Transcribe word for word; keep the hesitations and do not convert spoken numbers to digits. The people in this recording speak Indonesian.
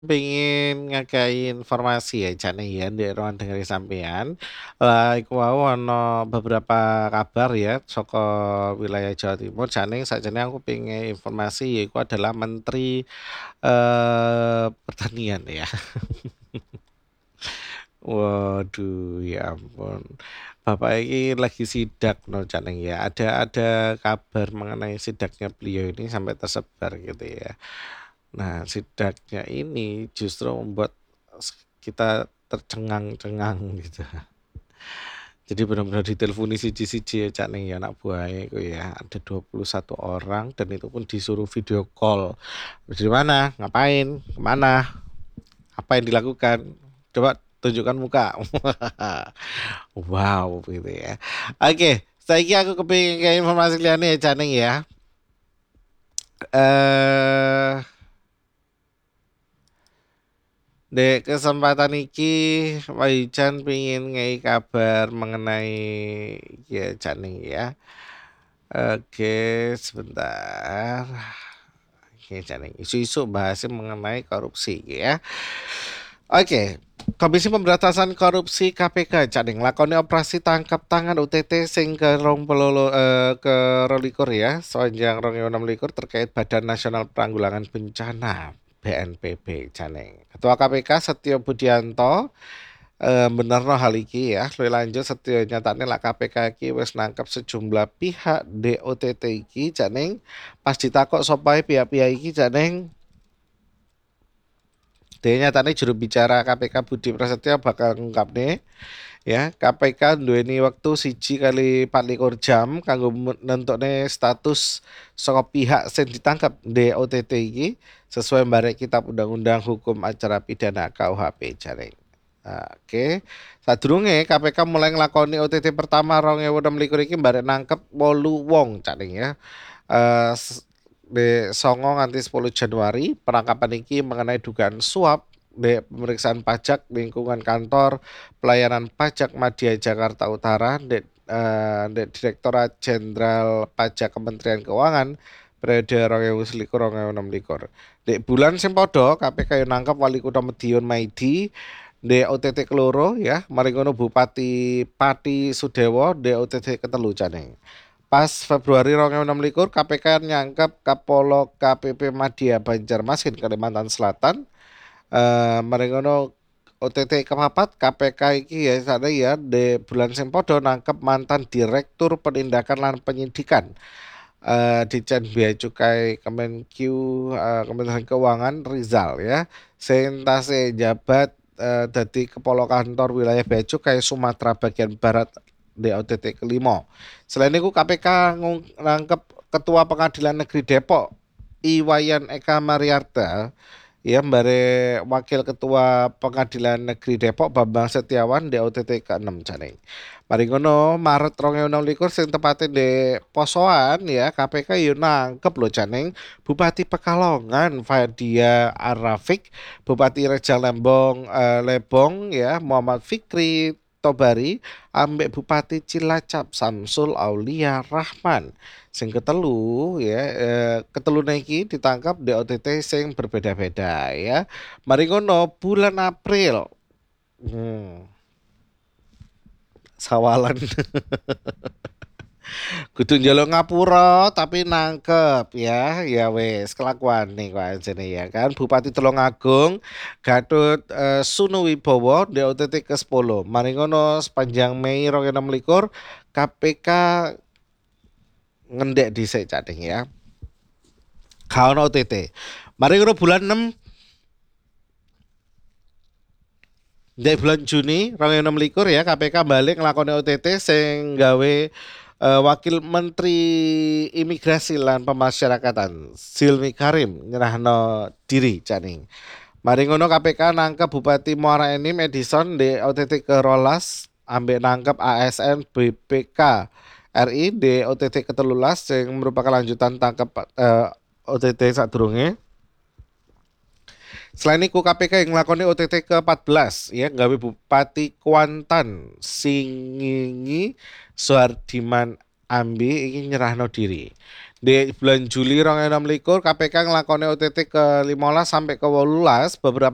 Pengen ngagahi informasi ya jane ya ndek ruang dengeri sampean. Lah iku wau ana beberapa kabar ya saka wilayah Jawa Timur jane sakjane aku pengen informasi yaiku adalah Menteri, eee, Pertanian ya. Waduh ya ampun. Bapak ini lagi sidak no jane ya. Ada ada kabar mengenai sidaknya beliau ini sampai tersebar gitu ya. Nah, sidaknya ini justru membuat s kita tercengang-cengang gitu. Jadi benar-benar diteleponi siji-siji ya Cak nih ya anak buahnya itu ya, ada dua puluh satu orang dan itu pun disuruh video call. "Dari mana? Ngapain? Kemana? Apa yang dilakukan? Coba tunjukkan muka." Wow, gitu ya. Oke, saiki aku kepengin kayak informasi liyane ya Cak nih ya. Eh Dek kesempatan iki Wahyujan pengen ngei kabar mengenai ya Cak nih ya. Oke, sebentar. Oke, Cak nih. Isu-isu bahasnya mengenai korupsi ya. Oke, Komisi Pemberantasan Korupsi K P K Cak nih nglakoni operasi tangkap tangan U T T sing ke rong pelolo eh, ke rolikur ya, sepanjang rong ewu enam likur terkait Badan Nasional Penanggulangan Bencana B N P B Janeng. Ketua K P K Setio Budianto eh, benerno hal iki ya. Luwih lanjut Setio nyatane lah K P K iki wis nangkep sejumlah pihak D O T T iki Janeng. Pas ditakok sopae pihak-pihak iki Janeng Dene nyatane juru bicara K P K Budi Prasetyo bakal ngungkapne ya K P K duweni wektu siji kali patlikur jam kanggo nentokne status saka pihak sing ditangkap D O T T iki sesuai barek Kitab Undang-Undang Hukum Acara Pidana K U H P jareng. Nah, oke. Sadurunge K P K mulai nglakoni O T T pertama rong ewu enam likur iki barek nangkep wolu wong jareng ya. Eh di songo nganti sepuluh Januari penangkapan iki mengenai dugaan suap di pemeriksaan pajak lingkungan kantor pelayanan pajak Madya Jakarta Utara di, eh, di Direktorat Jenderal Pajak Kementerian Keuangan periode rong ewu selikur rong ewu enam likur. Di bulan sing padha K P K yo nangkep Wali Kutha Madiun Maidi di O T T keloro ya, mari ngono Bupati Pati Sudewo di O T T ketelu Janeng. Pas Februari rong ewu enam likur K P K nyangkep Kapolo K P P Madya Banjarmasin Kalimantan Selatan. Eh mari ngono O T T kepapat K P K iki ya sana ya di bulan sing padha nangkep mantan Direktur Penindakan lan Penyidikan eh Ditjen Bea Cukai Kemenq eh, Kementerian Keuangan Rizal ya. Sing tase jabat eh, dadi kepala kantor wilayah Bea Cukai Sumatera bagian Barat D O T T kelima. Selain itu K P K nangkep Ketua Pengadilan Negeri Depok Iwayan Eka Mariarta ya mbare Wakil Ketua Pengadilan Negeri Depok Bambang Setiawan di O T T keenam Janeng. Mari ngono Maret rong ewu enam likur sing tepate di Posoan ya K P K yo nangkep lho Janeng Bupati Pekalongan Fadia Arafik, Bupati Raja Lembong eh, Lebong ya Muhammad Fikri Tobari ambek Bupati Cilacap Samsul Aulia Rahman. Sing ketelu ya eh, ketelu iki ditangkap di O T T sing berbeda-beda ya. Mari ngono bulan April. Hmm, sawalan kudu njaluk ngapura tapi nangkep ya. Ya wes kelakuan nih kok ajene ya kan. Bupati Tulungagung Gatut eh, Sunu Wibowo di O T T ke sepuluh. Mari ngono sepanjang Mei rong ewu enam likur K P K ngendek dhisik cacing ya. Gak ono O T T. Mari ngono bulan enam dari bulan Juni rong ewu enam likur ya K P K balik nglakoni O T T sing gawe eh, Wakil Menteri Imigrasi lan Pemasyarakatan Silmi Karim nyerahno diri caning. Mari ngono K P K nangkep Bupati Muara Enim Edison di O T T ke rolas ambek nangkep A S N B P K R I di O T T ketelulas yang merupakan lanjutan tangkap eh, O T T sadurunge. Selain itu K P K yang ngelakoni O T T ke empat belas ya gawe Bupati Kuantan Singingi Suhardiman Ambi ini nyerahno diri. Di bulan Juli rong ewu enam likur K P K ngelakoni O T T ke lima belas sampai ke delapan belas beberapa